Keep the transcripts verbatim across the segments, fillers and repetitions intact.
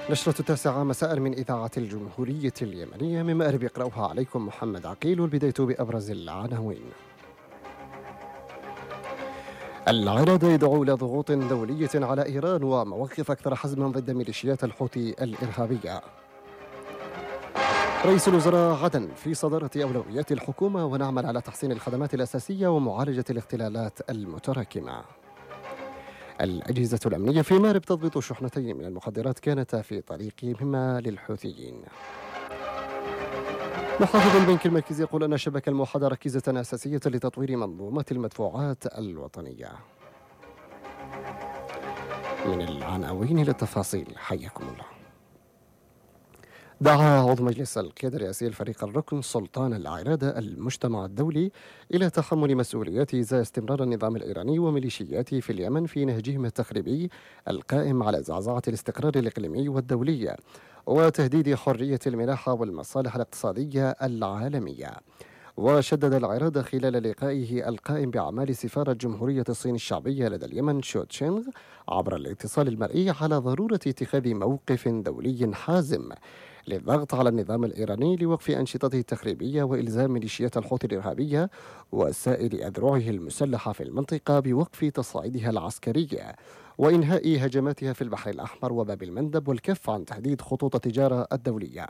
نشرة التاسعة مساء من إذاعة الجمهورية اليمنية، من مأرب يقرأها عليكم محمد عقيل. والبداية بأبرز العناوين. العراض يدعو إلى ضغوط دولية على إيران ومواقف أكثر حزما ضد ميليشيات الحوثي الإرهابية. رئيس الوزراء عدن في صدارة أولويات الحكومة، ونعمل على تحسين الخدمات الأساسية ومعالجة الاختلالات المتراكمة. الأجهزة الأمنية في مأرب تضبط شحنتين من المخدرات كانتا في طريقهما للحوثيين. محافظ البنك المركزي يقول أن الشبكة الموحدة ركيزة أساسية لتطوير منظومة المدفوعات الوطنية. من العناوين للتفاصيل، حياكم الله. دعا عضو مجلس القيادة الرئاسي الفريق الركن سلطان العرادة المجتمع الدولي إلى تحمل مسؤولياته إزاء استمرار النظام الإيراني وميليشياته في اليمن في نهجهم التخريبي القائم على زعزعة الاستقرار الإقليمي والدولي وتهديد حرية الملاحة والمصالح الاقتصادية العالمية. وشدد العرادة خلال لقائه القائم بأعمال سفارة جمهورية الصين الشعبية لدى اليمن شو تشينغ عبر الاتصال المرئي على ضرورة اتخاذ موقف دولي حازم للضغط على النظام الإيراني لوقف أنشطته التخريبية وإلزام ميليشيات الحوثي الإرهابية وسائر أذرعه المسلحة في المنطقة بوقف تصعيدها العسكري وإنهاء هجماتها في البحر الأحمر وباب المندب والكف عن تهديد خطوط التجارة الدولية.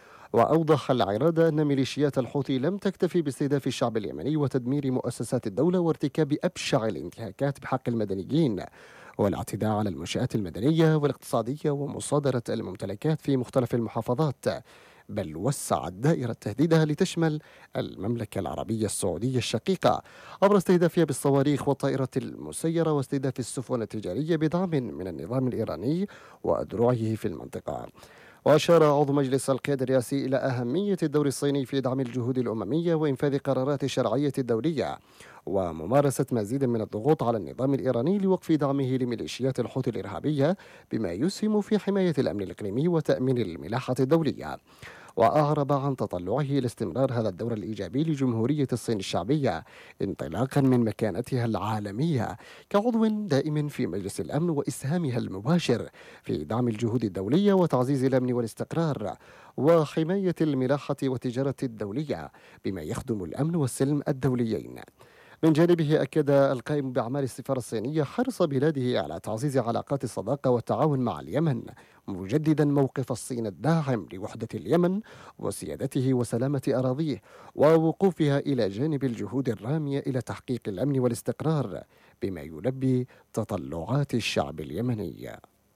وأوضح العرادة أن ميليشيات الحوثي لم تكتفي باستهداف الشعب اليمني وتدمير مؤسسات الدولة وارتكاب أبشع الانتهاكات بحق المدنيين والاعتداء على المنشآت المدنية والاقتصادية ومصادرة الممتلكات في مختلف المحافظات، بل وسعت دائرة تهديدها لتشمل المملكة العربية السعودية الشقيقة عبر استهدافها بالصواريخ والطائرات المسيرة واستهداف السفن التجارية بدعم من النظام الإيراني وأذرعه في المنطقة. وأشار عضو مجلس القيادة الرئاسي إلى أهمية الدور الصيني في دعم الجهود الأممية وإنفاذ قرارات الشرعية الدولية وممارسة مزيد من الضغوط على النظام الإيراني لوقف دعمه لميليشيات الحوثي الإرهابية بما يسهم في حماية الأمن الإقليمي وتأمين الملاحة الدولية. وأعرب عن تطلعه لاستمرار هذا الدور الإيجابي لجمهورية الصين الشعبية انطلاقا من مكانتها العالمية كعضو دائم في مجلس الأمن وإسهامها المباشر في دعم الجهود الدولية وتعزيز الأمن والاستقرار وحماية الملاحة والتجارة الدولية بما يخدم الأمن والسلم الدوليين. من جانبه أكد القائم بأعمال السفارة الصينية حرص بلاده على تعزيز علاقات الصداقة والتعاون مع اليمن، مجددا موقف الصين الداعم لوحدة اليمن وسيادته وسلامة أراضيه ووقوفها إلى جانب الجهود الرامية إلى تحقيق الأمن والاستقرار بما يلبي تطلعات الشعب اليمني.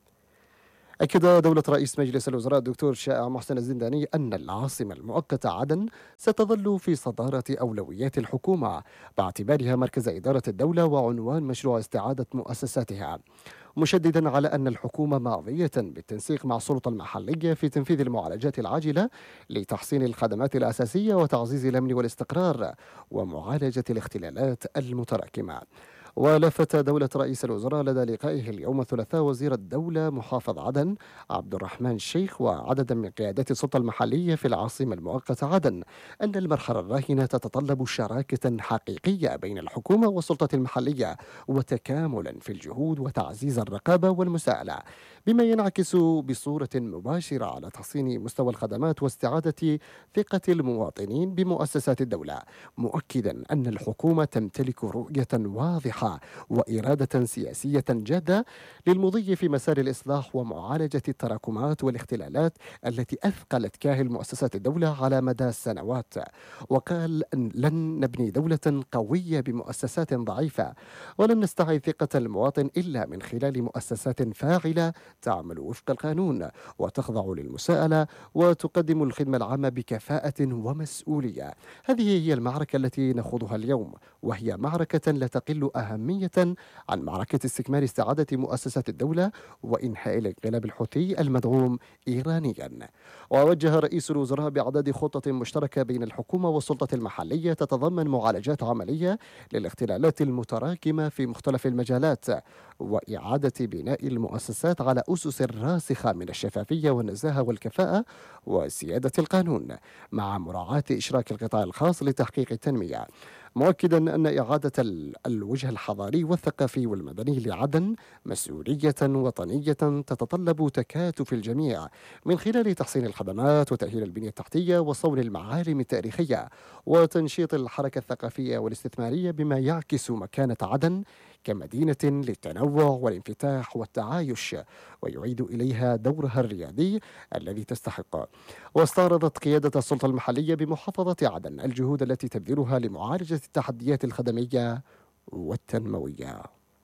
أكد دولة رئيس مجلس الوزراء الدكتور شائع محسن الزنداني أن العاصمة المؤقتة عدن ستظل في صدارة أولويات الحكومة باعتبارها مركز إدارة الدولة وعنوان مشروع استعادة مؤسساتها، مشددا على أن الحكومة ماضية بالتنسيق مع السلطة المحلية في تنفيذ المعالجات العاجلة لتحسين الخدمات الأساسية وتعزيز الأمن والاستقرار ومعالجة الاختلالات المتراكمة. ولفت دولة رئيس الوزراء لدى لقائه اليوم الثلاثاء وزير الدولة محافظ عدن عبد الرحمن الشيخ وعددا من قيادات السلطة المحلية في العاصمة المؤقتة عدن أن المرحلة الراهنة تتطلب شراكة حقيقية بين الحكومة والسلطة المحلية وتكاملا في الجهود وتعزيز الرقابة والمساءلة بما ينعكس بصورة مباشرة على تحسين مستوى الخدمات واستعادة ثقة المواطنين بمؤسسات الدولة، مؤكدا أن الحكومة تمتلك رؤية واضحة وإرادة سياسية جادة للمضي في مسار الإصلاح ومعالجة التراكمات والاختلالات التي أثقلت كاهل مؤسسات الدولة على مدى السنوات. وقال أن لن نبني دولة قوية بمؤسسات ضعيفة، ولن نستعيد ثقة المواطن إلا من خلال مؤسسات فاعلة تعمل وفق القانون وتخضع للمساءلة وتقدم الخدمة العامة بكفاءة ومسؤولية. هذه هي المعركة التي نخوضها اليوم، وهي معركة لا تقل أهمية عن معركة استكمال استعادة مؤسسات الدولة وإنهاء الانقلاب الحوثي المدعوم إيرانيا. ووجه رئيس الوزراء بإعداد خطة مشتركة بين الحكومة والسلطة المحلية تتضمن معالجات عملية للاختلالات المتراكمة في مختلف المجالات وإعادة بناء المؤسسات على أسس راسخة من الشفافية والنزاهة والكفاءة وسيادة القانون مع مراعاة إشراك القطاع الخاص لتحقيق التنمية. مؤكدا أن إعادة ال- الوجه الحضاري والثقافي والمدني لعدن مسؤولية وطنية تتطلب تكاتف الجميع من خلال تحسين الخدمات وتأهيل البنية التحتية وصون المعالم التاريخية وتنشيط الحركة الثقافية والاستثمارية بما يعكس مكانة عدن كمدينة للتنوع والانفتاح والتعايش ويعيد إليها دورها الريادي الذي تستحق. واستعرضت قيادة السلطة المحلية بمحافظة عدن الجهود التي تبذلها لمعالجة التحديات الخدمية والتنموية.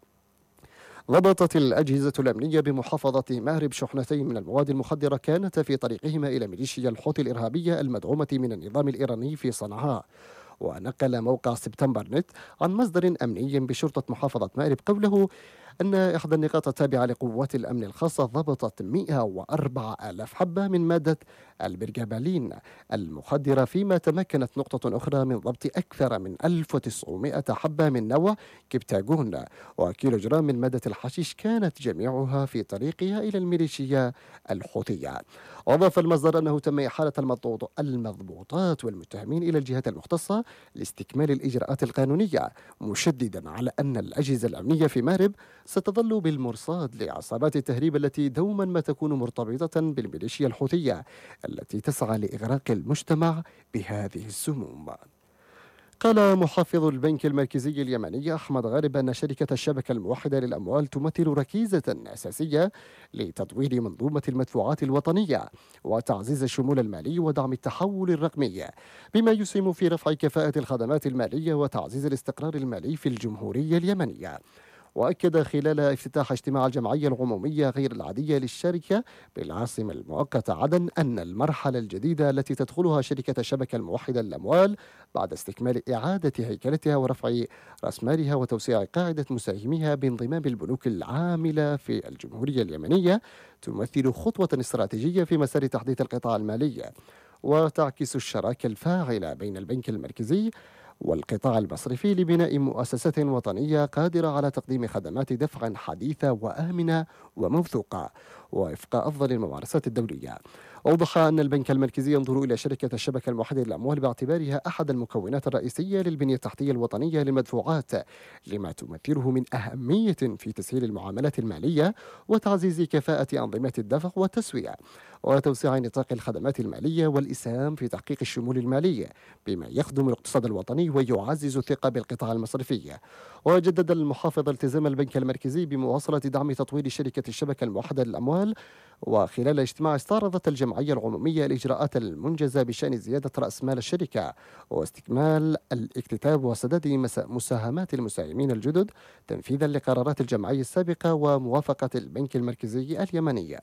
ضبطت الأجهزة الأمنية بمحافظة مأرب شحنتين من المواد المخدرة كانتا في طريقهما إلى ميليشيا الحوثي الإرهابية المدعومة من النظام الإيراني في صنعاء. ونقل موقع سبتمبر نت عن مصدر أمني بشرطة محافظة مأرب قوله أن إحدى النقاط التابعة لقوات الأمن الخاصة ضبطت مئة وأربعة آلاف حبة من مادة البرجابالين المخدرة، فيما تمكنت نقطة أخرى من ضبط أكثر من ألف وتسعمئة حبة من نوع كبتاغون وكيلوغرام من مادة الحشيش كانت جميعها في طريقها إلى الميليشيا الحوثية. وأضاف المصدر أنه تم إحالة المضبوط- المضبوطات والمتهمين إلى الجهات المختصة لاستكمال الإجراءات القانونية، مشددا على أن الأجهزة الأمنية في مأرب ستظل بالمرصاد لعصابات التهريب التي دوما ما تكون مرتبطة بالميليشيا الحوثية التي تسعى لإغراق المجتمع بهذه السموم. قال محافظ البنك المركزي اليمني أحمد غارب أن شركة الشبكة الموحدة للأموال تمثل ركيزة أساسية لتطوير منظومة المدفوعات الوطنية وتعزيز الشمول المالي ودعم التحول الرقمي، بما يسهم في رفع كفاءة الخدمات المالية وتعزيز الاستقرار المالي في الجمهورية اليمنية. وأكد خلال افتتاح اجتماع الجمعية العمومية غير العادية للشركة بالعاصمة المؤقتة عدن أن المرحلة الجديدة التي تدخلها شركة الشبكة الموحدة للأموال بعد استكمال إعادة هيكلتها ورفع رأس مالها وتوسيع قاعدة مساهميها بانضمام البنوك العاملة في الجمهورية اليمنية تمثل خطوة استراتيجية في مسار تحديث القطاع المالي، وتعكس الشراكة الفاعلة بين البنك المركزي والقطاع المصرفي لبناء مؤسسة وطنية قادرة على تقديم خدمات دفع حديثة وآمنة وموثوقة وفق أفضل الممارسات الدولية. أوضح أن البنك المركزي ينظر إلى شركة الشبكة الموحدة للأموال باعتبارها أحد المكونات الرئيسية للبنية التحتية الوطنية للمدفوعات، لما تمثله من أهمية في تسهيل المعاملات المالية وتعزيز كفاءة أنظمة الدفع والتسوية وتوسيع نطاق الخدمات المالية والإسهام في تحقيق الشمول المالي، بما يخدم الاقتصاد الوطني ويعزز الثقة بالقطاع المصرفي. وجدد المحافظ التزام البنك المركزي بمواصلة دعم تطوير شركة الشبكة الموحدة للأموال. وخلال اجتماع استعرضت الجمعية العمومية الإجراءات المنجزة بشأن زيادة رأس مال الشركة واستكمال الاكتتاب وسداد مس- مساهمات المساهمين الجدد تنفيذا لقرارات الجمعية السابقة وموافقة البنك المركزي اليمني.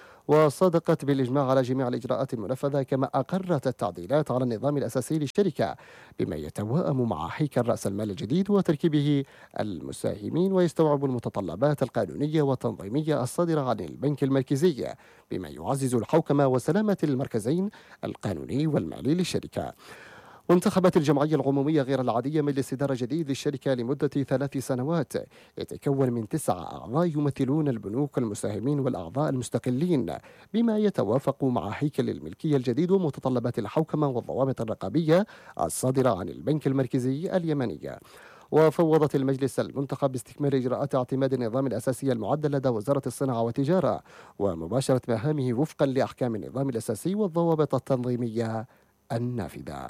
وصادقت بالإجماع على جميع الإجراءات المنفذة، كما أقرت التعديلات على النظام الأساسي للشركة بما يتوائم مع هيكل رأس المال الجديد وتركيبه المساهمين ويستوعب المتطلبات القانونية والتنظيمية الصادرة عن البنك المركزي، بما يعزز الحوكمة وسلامة المركزين القانوني والمالي للشركة. وانتخبت الجمعية العمومية غير العادية مجلس إدارة جديد للشركة لمدة ثلاث سنوات يتكون من تسعة أعضاء يمثلون البنوك المساهمين والأعضاء المستقلين، بما يتوافق مع هيكل الملكية الجديد ومتطلبات الحوكمة والضوابط الرقابية الصادرة عن البنك المركزي اليمني. وفوضت المجلس المنتخب باستكمال إجراءات اعتماد النظام الأساسي المعدل لدى وزارة الصناعة والتجارة ومباشرة مهامه وفقا لأحكام النظام الأساسي والضوابط التنظيمية النافذة.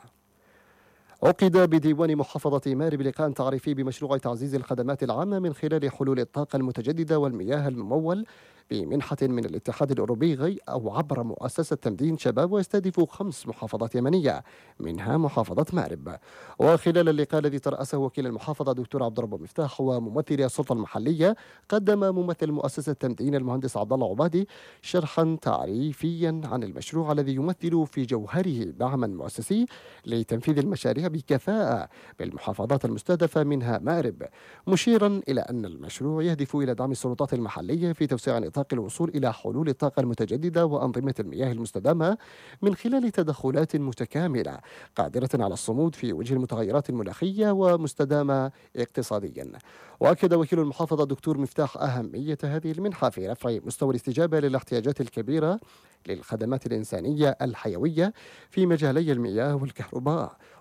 عقد بديوان محافظة مأرب لقاء تعريفي بمشروع تعزيز الخدمات العامة من خلال حلول الطاقة المتجددة والمياه الممول بمنحة من الاتحاد الأوروبي غي أو عبر مؤسسة تمدين شباب، ويستهدف خمس محافظات يمنية منها محافظة مأرب. وخلال اللقاء الذي ترأسه وكيل المحافظة دكتور عبد الرب مفتاح وممثل السلطة المحلية، قدم ممثل مؤسسة تمدين المهندس عبد الله عبادي شرحا تعريفيا عن المشروع الذي يمثل في جوهره دعما مؤسسي لتنفيذ المشاريع بكفاءة بالمحافظات المستهدفة منها مأرب، مشيرا إلى أن المشروع يهدف إلى دعم السلطات المحلية في توسيع نطاق الوصول إلى حلول الطاقة المتجددة وأنظمة المياه المستدامة من خلال تدخلات متكاملة قادرة على الصمود في وجه المتغيرات المناخية ومستدامة اقتصاديا. وأكد وكيل المحافظة دكتور مفتاح أهمية هذه المنحة في رفع مستوى الاستجابة للاحتياجات الكبيرة للخدمات الإنسانية الحيوية في مجالي المياه والكهرباء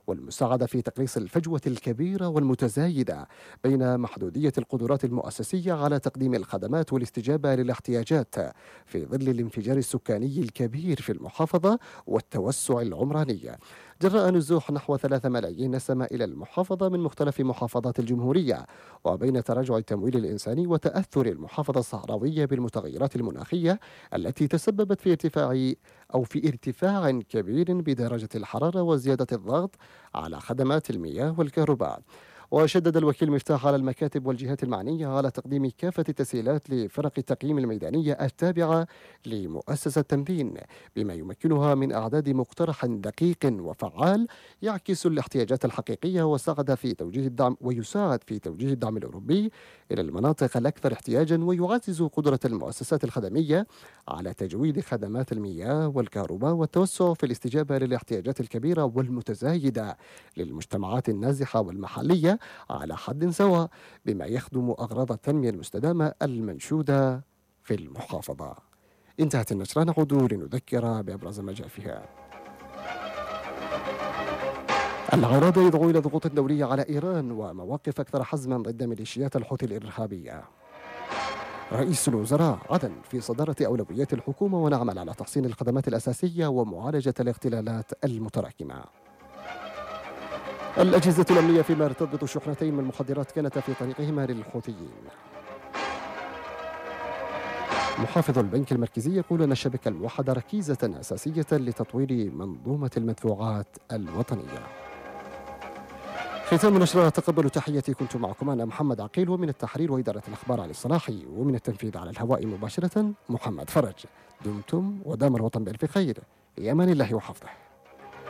والمساعدة في تقليص الفجوة الكبيرة والمتزايدة بين محدودية القدرات المؤسسية على تقديم الخدمات والاستجابة للاحتياجات في ظل الانفجار السكاني الكبير في المحافظة والتوسع العمراني. جراء نزوح نحو ثلاثة ملايين نسمة إلى المحافظة من مختلف محافظات الجمهورية، وبين تراجع التمويل الإنساني وتأثر المحافظة الصحراوية بالمتغيرات المناخية التي تسببت في ارتفاع أو في ارتفاع كبير بدرجة الحرارة وزيادة الضغط على خدمات المياه والكهرباء. وشدد الوكيل مفتاح على المكاتب والجهات المعنية على تقديم كافة التسهيلات لفرق التقييم الميدانية التابعة لمؤسسة تمدين، بما يمكنها من إعداد مقترح دقيق وفعال يعكس الاحتياجات الحقيقية وساعد في توجيه الدعم ويساعد في توجيه الدعم الأوروبي إلى المناطق الأكثر احتياجا، ويعزز قدرة المؤسسات الخدمية على تجويد خدمات المياه والكهرباء والتوسع في الاستجابة للاحتياجات الكبيرة والمتزايدة للمجتمعات النازحة والمحلية على حد سواء، بما يخدم أغراض التنمية المستدامة المنشودة في المحافظة. انتهت النشرة، نعود لنذكر بأبرز ما جاء فيها. العراض يدعو إلى ضغوط دولية على إيران ومواقف أكثر حزما ضد ميليشيات الحوثي الإرهابية. رئيس الوزراء: عدن في صدارة أولويات الحكومة ونعمل على تحسين الخدمات الأساسية ومعالجة الاختلالات المتراكمة. الأجهزة الأمنية فيما ارتبط شحنتين من المخدرات كانتا في طريقهما للحوثيين. محافظ البنك المركزي يقول أن الشبكة الموحدة ركيزة أساسية لتطوير منظومة المدفوعات الوطنية. ختام نشرة، تقبلوا تحياتي، كنت معكم أنا محمد عقيل، ومن التحرير وإدارة الأخبار علي الصلاحي، ومن التنفيذ على الهواء مباشرة محمد فرج. دمتم ودام الوطن بألف خير، في أمان الله وحفظه.